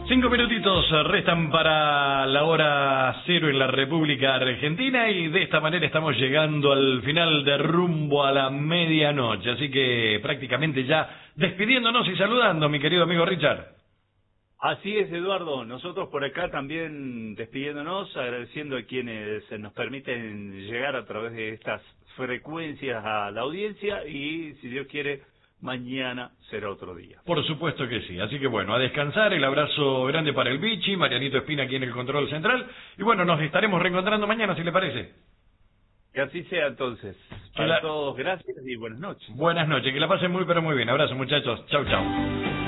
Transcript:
5 minutitos restan para la hora cero en la República Argentina y de esta manera estamos llegando al final de rumbo a la medianoche. Así que prácticamente ya despidiéndonos y saludando, mi querido amigo Richard. Así es, Eduardo. Nosotros por acá también despidiéndonos, agradeciendo a quienes nos permiten llegar a través de estas frecuencias a la audiencia y, si Dios quiere, mañana será otro día. Por supuesto que sí. Así que bueno, a descansar. El abrazo grande para el Bichi, Marianito Espina aquí en el control central. Y bueno, nos estaremos reencontrando mañana, si le parece. Que así sea entonces. Para todos, gracias y buenas noches. Buenas noches. Que la pasen muy pero muy bien. Abrazo, muchachos. Chau, chau.